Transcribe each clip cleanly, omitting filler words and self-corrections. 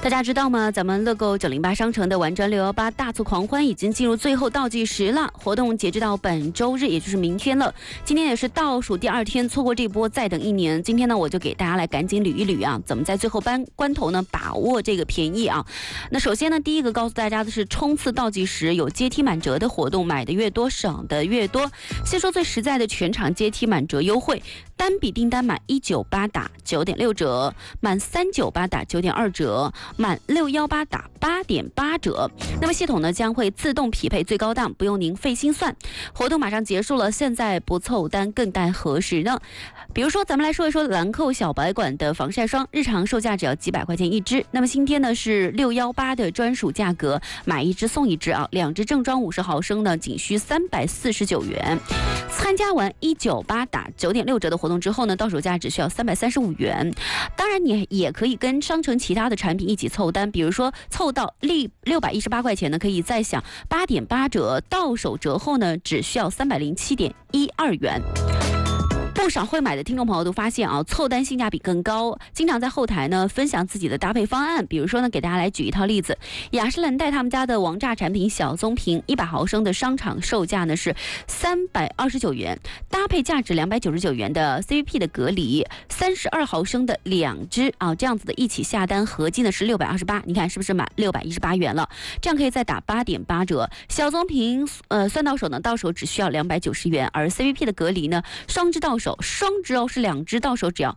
大家知道吗？咱们乐购908商城的玩转618大促狂欢已经进入最后倒计时了，活动截止到本周日，也就是明天了。今天也是倒数第2天，错过这波再等1年。今天呢，我就给大家来赶紧捋一捋啊，怎么在最后关头呢把握这个便宜啊？那首先呢，第一个告诉大家的是冲刺倒计时有阶梯满折的活动，买的越多省的越多。先说最实在的全场阶梯满折优惠，单笔订单满198打9.6折，满398打9.2折，满618打8.8折。那么系统呢将会自动匹配最高档，不用您费心算。活动马上结束了，现在不凑单更待何时呢？比如说咱们来说一说兰蔻小白管的防晒霜，日常售价只要几百块钱一支，那么今天呢是618的专属价格，买一支送一支啊，2支正装50毫升呢仅需349元。参加完198打9.6折的活动之后呢，到手价只需要335元。当然你也可以跟商城其他的产品一起凑单，比如说凑到618块钱呢，可以再享8.8折，到手折后呢只需要307.12元。不少会买的听众朋友都发现啊，凑单性价比更高，经常在后台呢分享自己的搭配方案。比如说呢，给大家来举一套例子，雅诗兰黛他们家的王炸产品小棕瓶100毫升的商场售价呢是329元，搭配价值299元的 CVP 的隔离32毫升的2支啊，这样子的一起下单，合计呢是628，你看是不是满618元了？这样可以再打8.8折。小棕瓶算到手呢，到手只需要290元，而 CVP 的隔离呢，双支到手。双支哦，是2支到手只要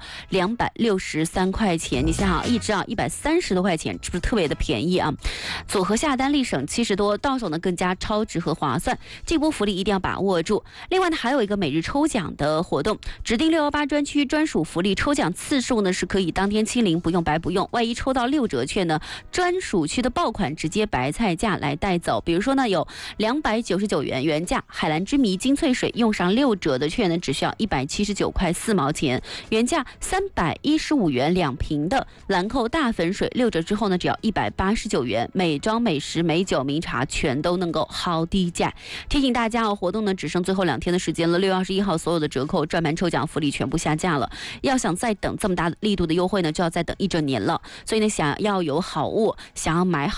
263块钱，你想想一支啊130多块钱，是不是特别的便宜啊？组合下单立省70多，到手呢更加超值和划算，这波福利一定要把握住。另外呢，还有一个每日抽奖的活动，指定618专区专属福利，抽奖次数呢是可以当天清零，不用白不用。万一抽到6折券呢，专属区的爆款直接白菜价来带走。比如说呢，有299元原价海蓝之谜精粹水，用上6折的券呢，只需要179块4毛钱，原价315元2瓶的兰蔻大粉水，6折之后呢，只要189元，美妆美食美酒名茶全都能够好低价。提醒大家哦，活动呢只剩最后2天的时间了，6月21号所有的折扣转盘抽奖福利全部下架了，要想再等这么大力度的优惠呢，就要再等1整年了。所以呢，想要有好物，想要买